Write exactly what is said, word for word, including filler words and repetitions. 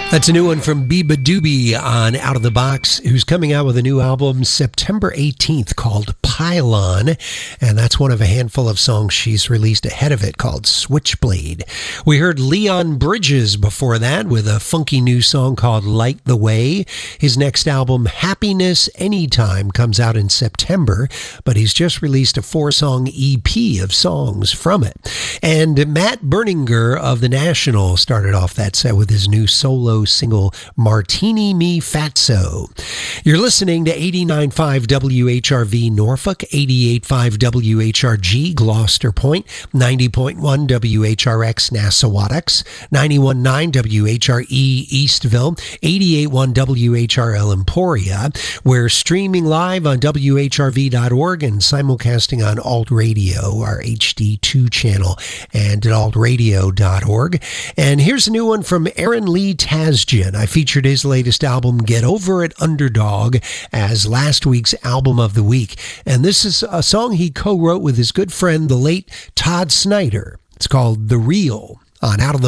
That's a new one from Biba Doobie on Out of the Box, who's coming out with a new album September eighteenth called Pylon, and that's one of a handful of songs she's released ahead of it called Switchblade. We heard Leon Bridges before that with a funky new song called Light the Way. His next album, Happiness Anytime, comes out in September, but he's just released a four-song E P of songs from it. And Matt Berninger of The National started off that set with his new solo single Martini Me Fatso. You're listening to eighty-nine point five W H R V Norfolk, eighty-eight point five W H R G Gloucester Point, ninety point one W H R X Nassawadox, ninety-one point nine W H R E Eastville, eighty-eight point one W H R L Emporia. We're streaming live on W H R V dot org and simulcasting on Alt Radio, our H D two channel, and at alt radio dot org. And here's a new one from Aaron Lee Tasjian. I featured his latest album, Get Over It Underdog, as last week's album of the week. And this is a song he co-wrote with his good friend, the late Todd Snyder. It's called The Real on Out of the